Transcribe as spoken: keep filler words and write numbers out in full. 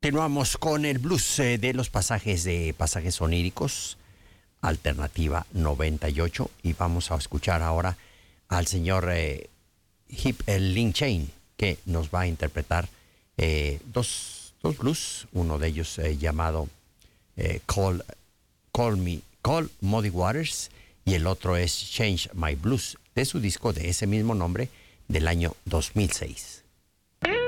Continuamos con el blues eh, de los pasajes de pasajes oníricos, alternativa noventa y ocho, y vamos a escuchar ahora al señor eh, Hip el Link Chain, que nos va a interpretar eh, dos, dos blues, uno de ellos eh, llamado eh, Call, Call Me, Call Muddy Waters, y el otro es Change My Blues, de su disco de ese mismo nombre del año dos mil seis.